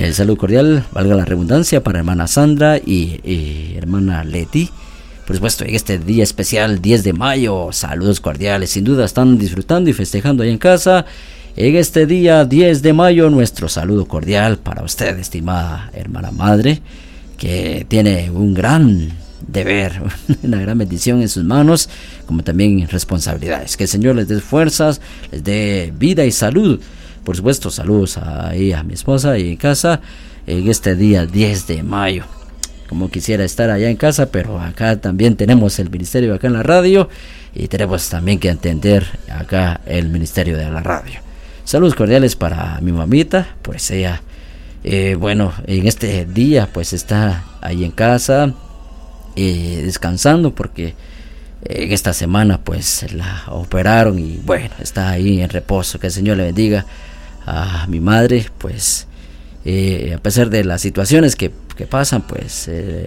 El saludo cordial, valga la redundancia, para hermana Sandra y hermana Leti. Por supuesto, en este día especial, 10 de mayo, saludos cordiales. Sin duda están disfrutando y festejando ahí en casa. En este día, 10 de mayo, nuestro saludo cordial para usted, estimada hermana madre, que tiene un gran deber, una gran bendición en sus manos, como también responsabilidades. Que el Señor les dé fuerzas, les dé vida y salud. Por supuesto, saludos a mi esposa y en casa en este día 10 de mayo. Como quisiera estar allá en casa, pero acá también tenemos el ministerio acá en la radio y tenemos también que atender acá el ministerio de la radio. Saludos cordiales para mi mamita, pues ella, bueno, en este día pues está ahí en casa descansando porque en esta semana pues la operaron y bueno, está ahí en reposo. Que el Señor le bendiga a mi madre, pues a pesar de las situaciones que pasan, pues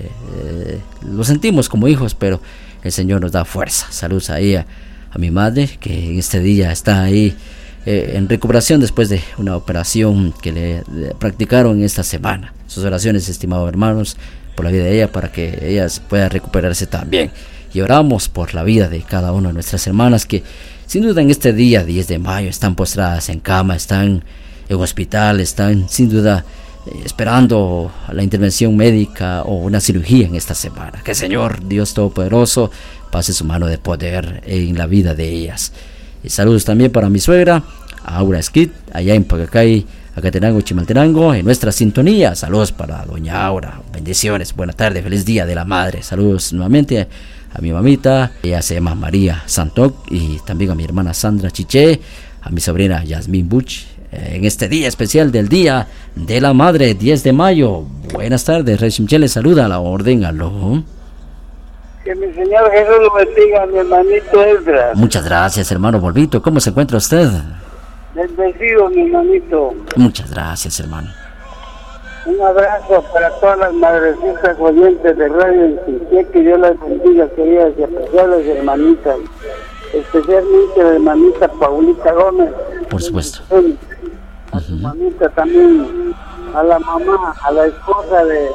lo sentimos como hijos, pero el Señor nos da fuerza. Saludos ahí a mi madre, que en este día está ahí en recuperación después de una operación que le practicaron en esta semana. Sus oraciones, estimados hermanos, por la vida de ella, para que ella pueda recuperarse también. Y oramos por la vida de cada una de nuestras hermanas que sin duda en este día 10 de mayo están postradas en cama, están en hospital, están sin duda esperando la intervención médica o una cirugía en esta semana. Que el Señor Dios Todopoderoso pase su mano de poder en la vida de ellas. Y saludos también para mi suegra Aura Esquit, allá en Pacacay, Acatenango, Chimaltenango, en nuestra sintonía. Saludos para doña Aura, bendiciones, buenas tardes, feliz día de la madre. Saludos nuevamente a mi mamita, ella se llama María Santoc, y también a mi hermana Sandra Chiché, a mi sobrina Yasmín Buch, en este día especial del Día de la Madre, 10 de mayo. Buenas tardes, Rey Simché les saluda a la orden, aló. Que mi Señor Jesús lo bendiga, mi hermanito Esdras. Muchas gracias, hermano Volvito, ¿cómo se encuentra usted? Bendecido, mi hermanito. Muchas gracias, hermano. Un abrazo para todas las madrecitas oyentes de Radio Simché, que Dios las bendiga, queridas y apreciables hermanitas. Especialmente la hermanita Paulita Gómez. Por supuesto. A su mamita también, a la mamá, a la esposa de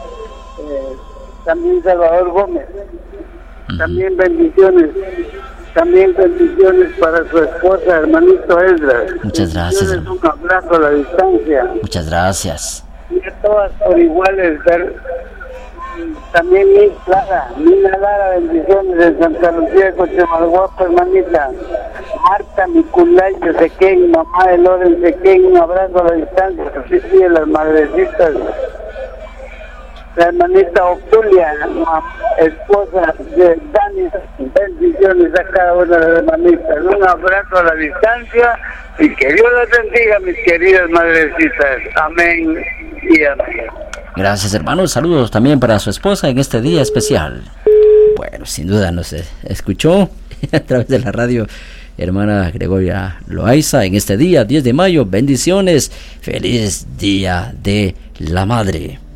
también Salvador Gómez. También bendiciones. También bendiciones para su esposa, hermanito Esdras. Muchas gracias. Un abrazo a la distancia. Muchas gracias. Y a todas por iguales. También Nina Lara, bendiciones de Santa Lucía de Cochamalguapa, hermanita. Marta Nicolai de Sequén, mamá de Loren Sequén, un abrazo a la distancia. Sí, de las madrecitas. La hermanita Obdulia, esposa de Dani, bendiciones a cada una de las hermanitas. Un abrazo a la distancia y que Dios las bendiga, mis queridas madrecitas. Amén y amén. Gracias, hermanos. Saludos también para su esposa en este día especial. Bueno, sin duda nos escuchó a través de la radio hermana Gregoria Loaiza en este día 10 de mayo. Bendiciones. Feliz Día de la Madre.